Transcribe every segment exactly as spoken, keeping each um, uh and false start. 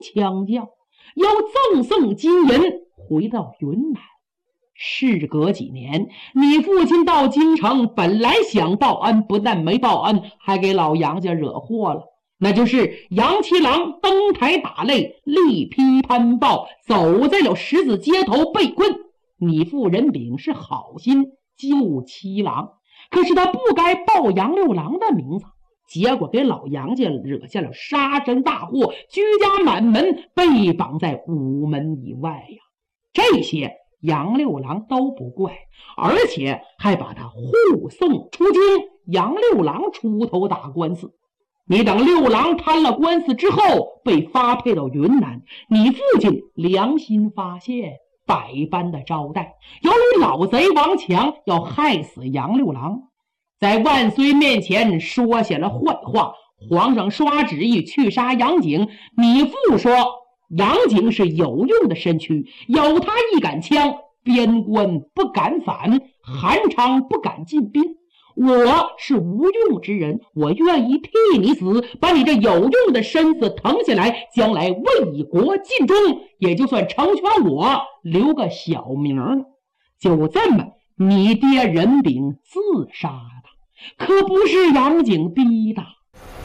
枪将，要赠送金银回到云南。事隔几年，你父亲到京城，本来想报恩，不但没报恩，还给老杨家惹祸了。那就是杨七郎登台打擂，力劈攀报，走在了十字街头被困。你父任炳是好心救七郎，可是他不该报杨六郎的名字，结果给老杨家惹下了杀身大祸，居家满门，被绑在午门以外呀。这些杨六郎都不怪，而且还把他护送出京，杨六郎出头打官司。你等六郎摊了官司之后，被发配到云南，你父亲良心发现，百般的招待。由于老贼王强要害死杨六郎，在万岁面前说下了坏话，皇上刷旨意去杀杨景。你父说杨景是有用的身躯，有他一杆枪，边关不敢反，韩昌不敢进兵。我是无用之人，我愿意替你死，把你这有用的身子腾下来，将来为国尽忠，也就算成全我，留个小名了。就这么，你爹任炳自杀的，可不是杨景逼的。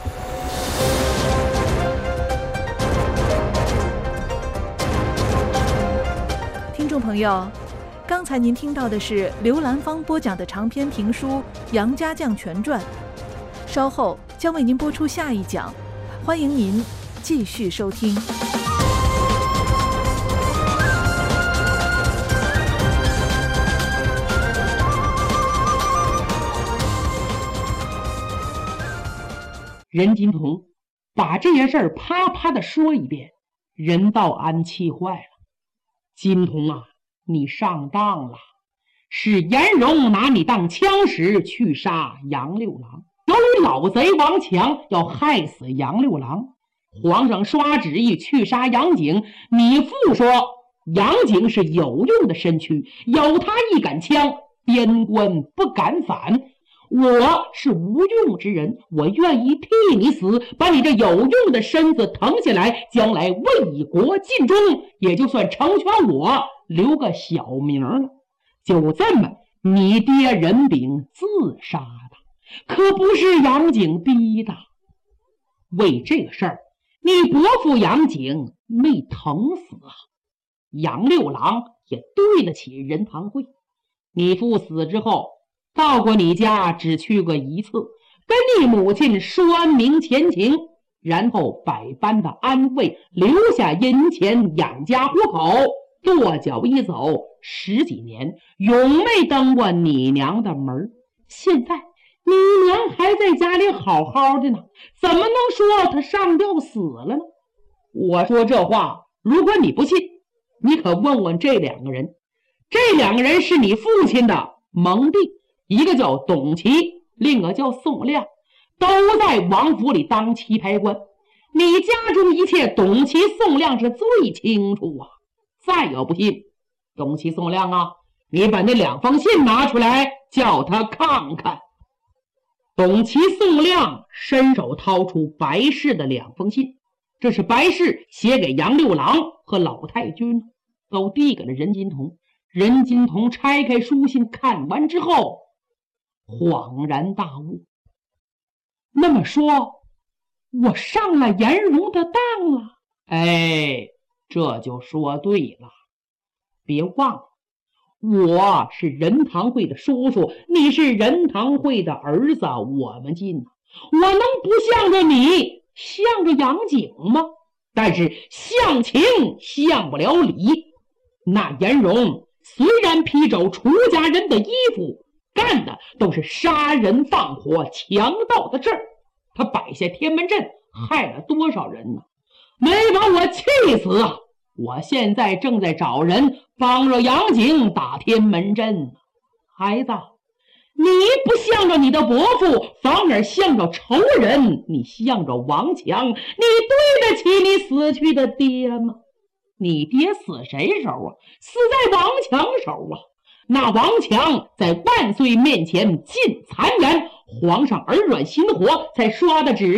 听众朋友，刚才您听到的是刘兰芳播讲的长篇评书《杨家将全传》，稍后将为您播出下一讲，欢迎您继续收听。 任金童把这件事儿啪啪的说一遍，任道安气坏了。金童啊，你上当了，是颜荣拿你当枪使去杀杨六郎。由于老贼王强要害死杨六郎，皇上刷旨意去杀杨景。你父说杨景是有用的身躯，有他一杆枪，边关不敢反。我是无用之人，我愿意替你死，把你这有用的身子腾下来，将来为国尽忠，也就算成全我，留个小名了。就这么，你爹任炳自杀的，可不是杨景逼的。为这个事儿，你伯父杨景没疼死啊。杨六郎也对得起任堂会。你父死之后，到过你家只去过一次，跟你母亲说明前情，然后百般的安慰，留下银钱养家糊口，跺脚一走，十几年永没登过你娘的门。现在你娘还在家里好好的呢，怎么能说她上吊死了呢？我说这话，如果你不信，你可问问这两个人。这两个人是你父亲的盟弟，一个叫董琦，另一个叫宋亮，都在王府里当棋牌官。你家中一切，董琦、宋亮是最清楚啊。再有不信，董琦、宋亮啊，你把那两封信拿出来，叫他看看。董琦、宋亮伸手掏出白氏的两封信，这是白氏写给杨六郎和老太君，都递给了任金童。任金童拆开书信，看完之后恍然大悟。那么说，我上了颜荣的当了？哎，这就说对了。别忘了，我是任堂会的叔叔，你是任堂会的儿子，我们近，我能不向着你，向着杨景吗？但是向情向不了理。那颜荣虽然披着出家人的衣服，干的都是杀人放火强盗的事儿，他摆下天门阵，害了多少人呢？没把我气死啊！我现在正在找人帮着杨景打天门阵。孩子，你不向着你的伯父，反而向着仇人，你向着王强，你对得起你死去的爹吗？你爹死谁手啊？死在王强手啊！那王强在万岁面前进谗言，皇上耳软心火，才刷的旨意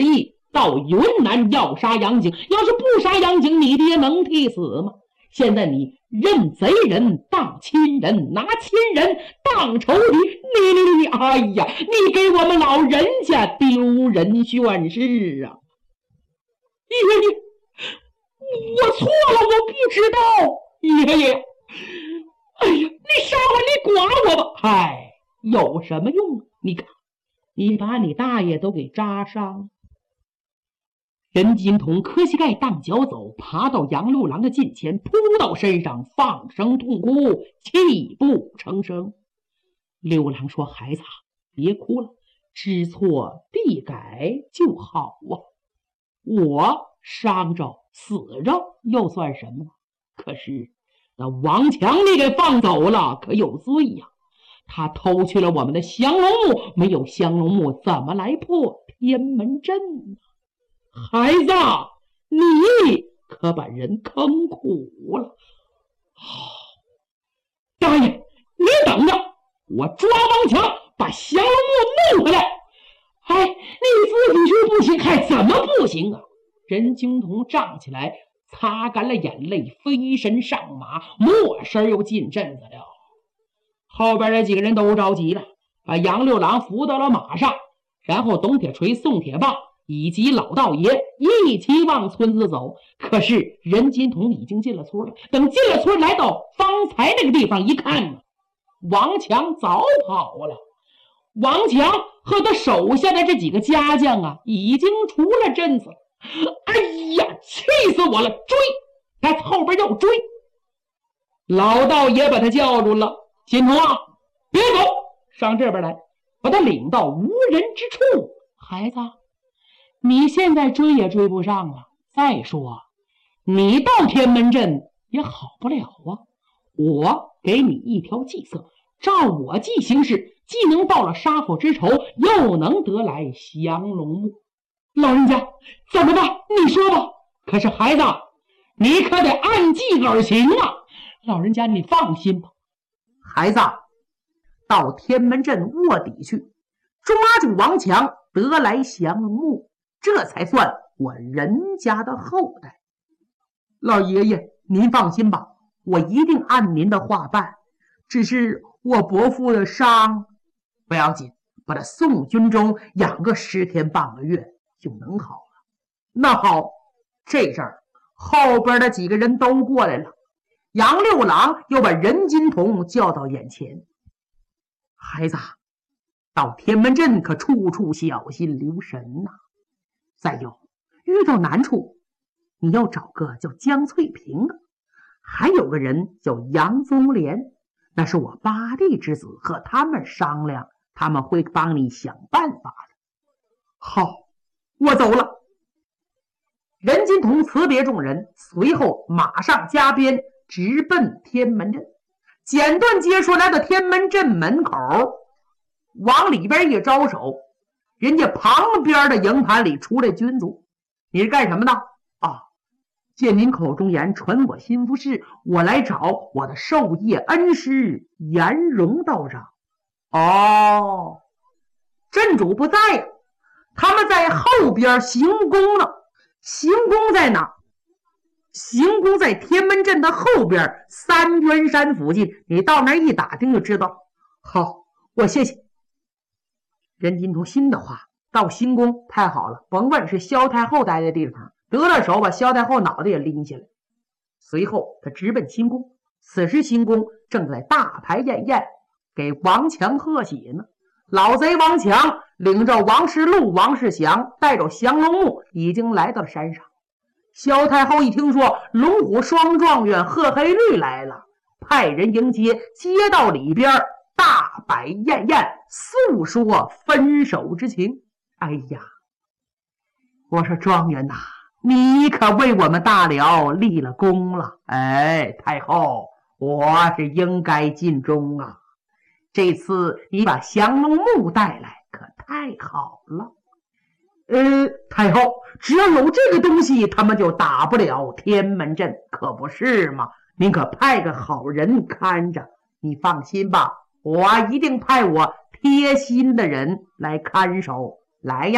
到云南要杀杨景，要是不杀杨景，你爹能替死吗？现在你认贼人当亲人，拿亲人当仇敌，你你你哎呀，你给我们老人家丢人宣誓啊！爷爷，我错了，我不知道。爷爷，哎呀，你杀我，你剐我吧！哎，有什么用？你看，你把你大爷都给扎伤。任金童磕膝盖荡脚走，爬到杨六郎的近前，扑到身上，放声痛哭，泣不成声。六郎说：“孩子，别哭了，知错必改就好啊。我伤着死着又算什么呢？可是那王强你给放走了，可有罪呀！他偷去了我们的降龙木，没有降龙木，怎么来破天门阵呢？孩子，你可把人坑苦了。哦，大爷，你等着，我抓王强，把降龙木弄回来。哎，你自己去不行，还怎么不行啊？”任金童站起来，擦干了眼泪，飞身上马，没事又进阵子了。后边这几个人都着急了，把杨六郎扶到了马上，然后董铁锤、宋铁棒以及老道爷一起往村子走。可是任金童已经进了村了，等进了村，来到方才那个地方一看呢，王强早跑了。王强和他手下的这几个家将啊，已经出了阵子了。哎呀，气死我了！追！他后边要追。老道爷把他叫住了：“金童啊，别走，上这边来，把他领到无人之处。孩子，你现在追也追不上了。再说，你到天门阵也好不了啊。我给你一条计策，照我计行事，既能报了杀父之仇，又能得来降龙木。老人家怎么办？你说吧。可是孩子，你可得按计而行啊。老人家你放心吧。孩子，到天门阵卧底去，抓住王强，得来降龙木，这才算我人家的后代。老爷爷您放心吧，我一定按您的话办。只是我伯父的伤不要紧，把他送军中养个十天半个月就能好了。那好，这阵儿后边的几个人都过来了，杨六郎又把任金童叫到眼前。孩子，到天门阵可处处小心留神呐、啊。再有，遇到难处，你要找个叫江翠萍的，还有个人叫杨宗廉，那是我八弟之子，和他们商量，他们会帮你想办法的。好，我走了。任金童辞别众人，随后马上加鞭，直奔天门阵。简短接说来到天门阵门口，往里边一招手，人家旁边的营盘里出来军卒。你是干什么的？啊，借您口中言，传我心腹事，我来找我的授业恩师颜荣道长。哦，镇主不在呀，他们在后边行宫呢。行宫在哪？行宫在天门阵的后边三元山附近，你到那儿一打听就知道。好，我谢谢。任金童心的话，到行宫太好了，甭问是萧太后待的地方，得了手把萧太后脑袋也拎下来。随后他直奔行宫，此时行宫正在大排宴宴，给王强贺喜呢。老贼王强领着王世禄、王世祥，带着降龙木，已经来到了山上。萧太后一听说龙虎双状元贺黑律来了，派人迎接，接到里边大摆宴宴，诉说分手之情。哎呀，我说状元呐、啊，你可为我们大辽立了功了。哎，太后，我是应该尽忠啊。这次你把降龙木带来可太好了。呃，太后，只要有这个东西，他们就打不了天门阵，可不是吗？您可派个好人看着。你放心吧，我一定派我贴心的人来看守。来呀，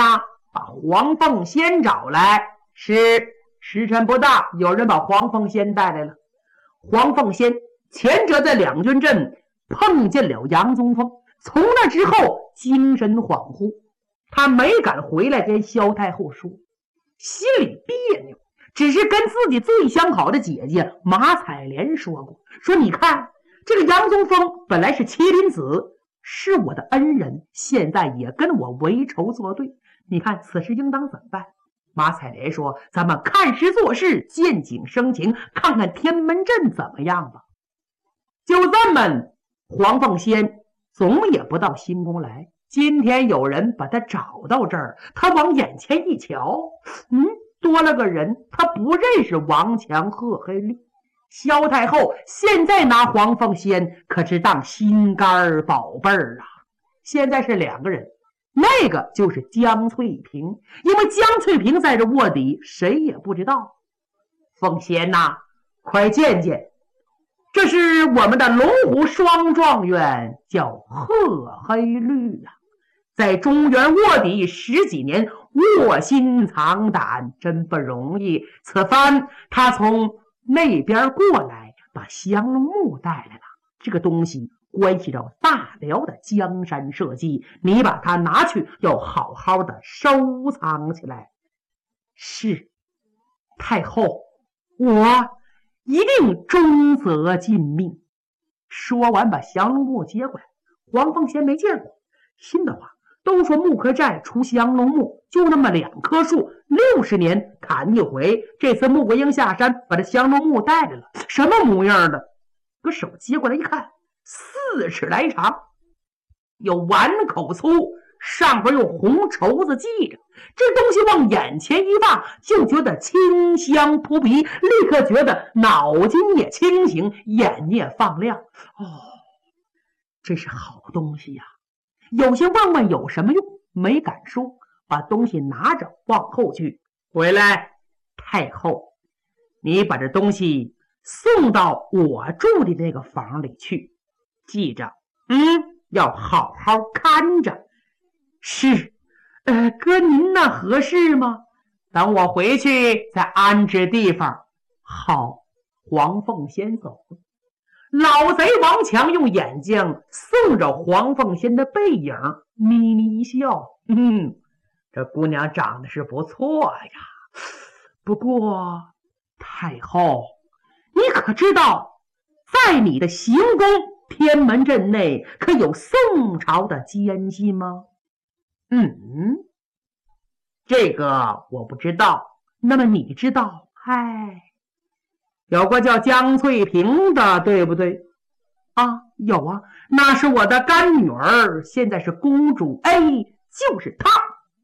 把黄凤仙找来。是，时辰不大，有人把黄凤仙带来了。黄凤仙前者在两军阵碰见了杨宗丰，从那之后精神恍惚，他没敢回来跟萧太后说，心里别扭，只是跟自己最相好的姐姐马采莲说过，说你看这个杨宗丰本来是麒麟子，是我的恩人，现在也跟我为仇作对，你看此事应当怎么办？马采莲说，咱们看时做事，见景生情，看看天门阵怎么样吧。就这么，黄凤仙总也不到新宫来，今天有人把他找到这儿，他往眼前一瞧，嗯，多了个人，他不认识王强、贺黑绿。萧太后现在拿黄凤仙可是当心肝宝贝儿啊！现在是两个人，那个就是江翠萍，因为江翠萍在这卧底，谁也不知道。凤仙呐、啊，快见见，这是我们的龙虎双状元，叫贺黑绿啊，在中原卧底十几年，卧薪尝胆，真不容易。此番他从那边过来，把降龙木带来了，这个东西关系到大辽的江山社稷，你把它拿去，要好好的收藏起来。是，太后，我一定忠则尽命。说完，把降龙木接过来。黄凤仙没见过，新的话都说木刻寨出降龙木，就那么两棵树，六十年砍一回。这次穆桂英下山，把这降龙木带来了，什么模样的？搁手接过来一看，四尺来长，有碗口粗，上边用红绸子系着。这东西往眼前一放，就觉得清香扑鼻，立刻觉得脑筋也清醒，眼也放亮。哦，这是好东西呀、啊！有些问问有什么用，没敢说，把东西拿着往后去。回来，太后，你把这东西送到我住的那个房里去，记着，嗯，要好好看着。是，呃，哥您那合适吗？等我回去再安置地方。好，黄凤仙走了。老贼王强用眼睛送着黄凤仙的背影，咪咪一笑，嗯，这姑娘长得是不错呀。不过，太后，你可知道，在你的行宫天门阵内，可有宋朝的奸细吗？嗯，这个我不知道。那么你知道？嗨。有个叫江翠萍的，对不对？啊，有啊，那是我的干女儿，现在是公主。哎，就是她。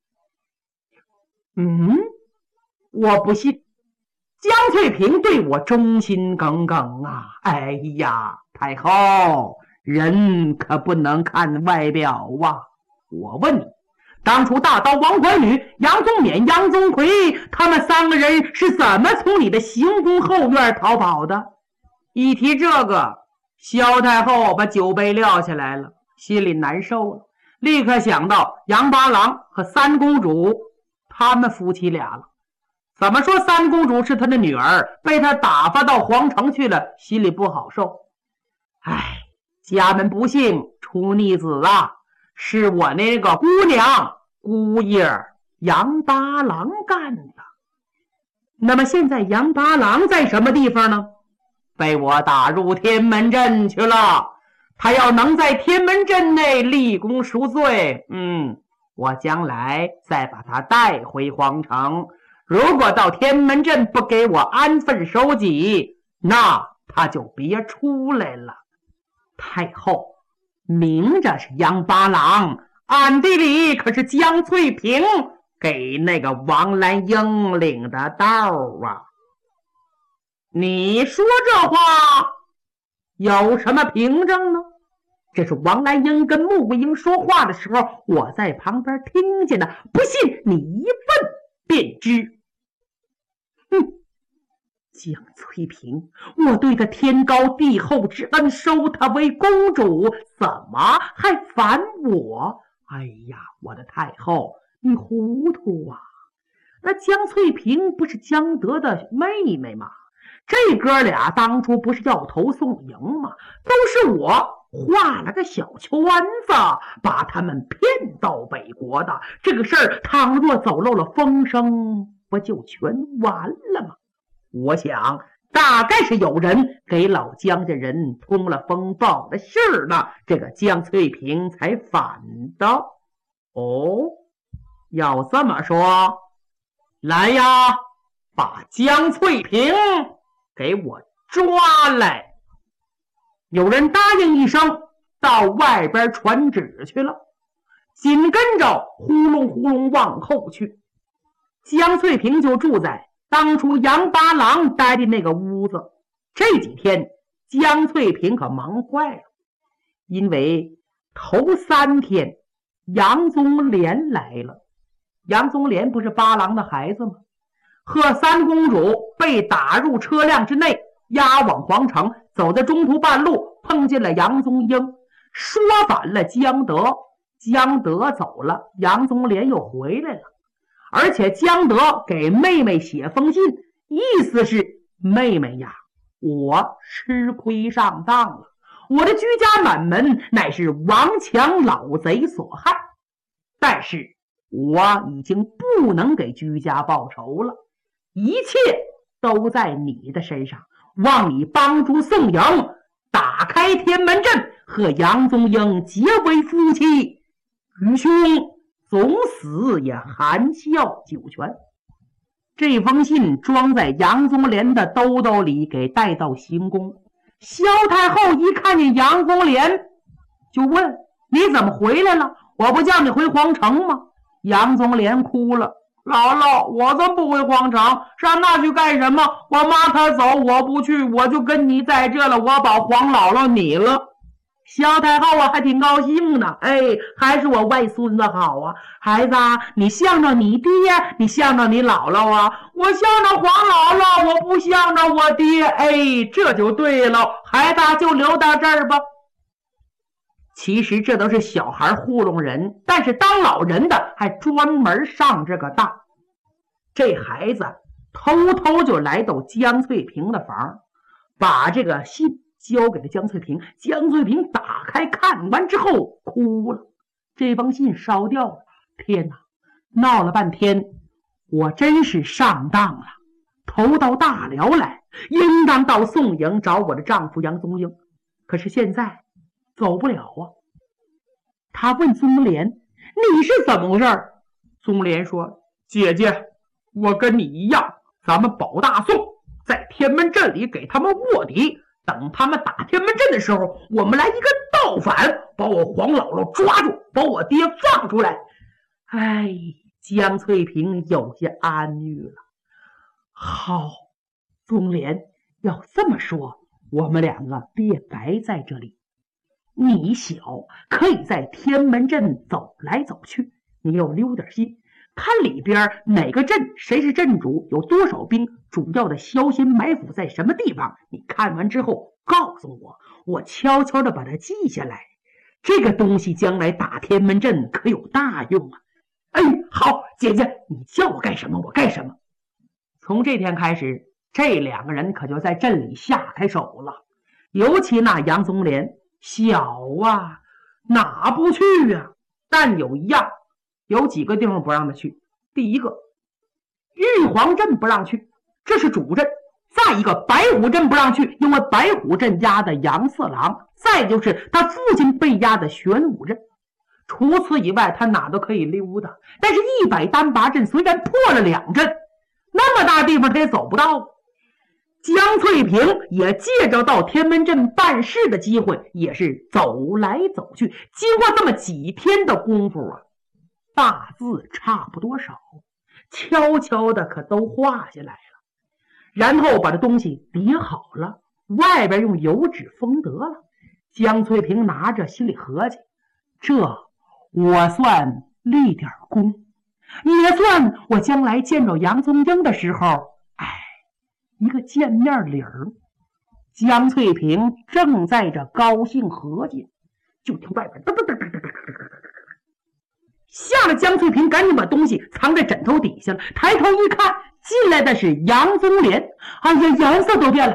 嗯，我不信。江翠萍对我忠心耿耿啊！哎呀，太后，人可不能看外表啊！我问你，当初大刀王怀女、杨宗勉、杨宗奎他们三个人是怎么从你的行宫后院逃跑的？一提这个，萧太后把酒杯撂下来了，心里难受了，立刻想到杨八郎和三公主，他们夫妻俩了。怎么说三公主是他的女儿，被他打发到皇城去了，心里不好受。唉，家门不幸出逆子啊！是我那个姑娘姑爷杨八郎干的。那么现在杨八郎在什么地方呢？被我打入天门阵去了。他要能在天门阵内立功赎罪，嗯，我将来再把他带回皇城。如果到天门阵不给我安分守己，那他就别出来了。太后，明着是杨八郎，暗地里可是江翠萍给那个王兰英领的道啊！你说这话有什么凭证呢？这是王兰英跟穆桂英说话的时候，我在旁边听见的，不信你一问便知。哼，江翠萍，我对他天高地厚之恩，收她为公主，怎么还烦我？哎呀，我的太后， 你糊涂啊！那江翠萍不是江德的妹妹吗？这哥俩当初不是要投宋营吗？都是我画了个小圈子，把他们骗到北国的。这个事儿倘若走漏了风声，不就全完了吗？我想大概是有人给老江家人通了风报的信儿呢，这个江翠萍才反的。哦，要这么说，来呀，把江翠萍给我抓来！有人答应一声，到外边传旨去了。紧跟着呼隆呼隆往后去，江翠萍就住在当初杨八郎待的那个屋子。这几天江翠萍可忙坏了，因为头三天杨宗廉来了。杨宗廉不是八郎的孩子吗？贺三公主被打入车辆之内，押往皇城，走在中途半路碰见了杨宗英，说反了江德。江德走了，杨宗廉又回来了，而且江德给妹妹写封信，意思是妹妹呀，我吃亏上当了，我的居家满门乃是王强老贼所害，但是我已经不能给居家报仇了，一切都在你的身上，望你帮助宋营打开天门阵，和杨宗英结为夫妻，愚兄总死也含笑九泉。这封信装在杨宗廉的兜兜里，给带到行宫。萧太后一看见杨宗廉，就问：你怎么回来了？我不叫你回皇城吗？杨宗廉哭了：姥姥，我怎么不回皇城？上那去干什么？我妈她走，我不去，我就跟你在这了，我保皇姥姥你了。萧太后啊，还挺高兴呢。哎，还是我外孙子好啊！孩子啊，你向着你爹，你向着你姥姥啊！我向着皇姥姥，我不向着我爹。哎，这就对了。孩子就留到这儿吧。其实这都是小孩糊弄人，但是当老人的还专门上这个当。这孩子偷偷就来到江翠萍的房，把这个信交给了江翠萍。江翠萍打开看完之后哭了，这封信烧掉了。天哪，闹了半天，我真是上当了，投到大辽来，应当到宋营找我的丈夫杨宗英，可是现在走不了啊。他问宗廉：你是怎么回事？宗廉说：姐姐，我跟你一样，咱们保大宋，在天门阵里给他们卧底，等他们打天门阵的时候，我们来一个倒反，把我黄姥姥抓住，把我爹放出来。哎，江翠萍有些安郁了。好，宗廉，要这么说，我们两个别白在这里。你小，可以在天门阵走来走去，你又溜点心，看里边哪个阵，谁是阵主，有多少兵，主要的消息埋伏在什么地方，你看完之后告诉我，我悄悄的把它记下来。这个东西将来打天门阵可有大用啊！哎，好，姐姐，你叫我干什么我干什么。从这天开始，这两个人可就在镇里下开手了。尤其那杨宗廉小啊，哪不去啊？但有一样，有几个地方不让他去。第一个，玉皇镇不让去，这是主镇。再一个，白虎镇不让去，因为白虎镇压的杨四郎。再就是他父亲被压的玄武镇。除此以外，他哪都可以溜达。但是一百单八镇虽然破了两镇，那么大地方他也走不到。江翠萍也借着到天门镇办事的机会，也是走来走去。经过这么几天的功夫啊，大字差不多少，悄悄的可都画下来了。然后把这东西叠好了，外边用油纸封得了。江翠萍拿着心里合计，这我算立点功，也算我将来见着杨宗英的时候，哎，一个见面礼儿。江翠萍正在这高兴合计，就听外边噔噔噔噔噔噔噔噔噔， 吓得江翠萍赶紧把东西藏在枕头底下了，抬头一看，进来的是杨宗莲。哎呀，颜色都变了，